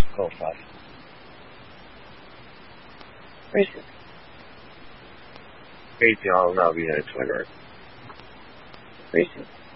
Go fast. Racing. 18 miles an hour behind 20 right. Racing.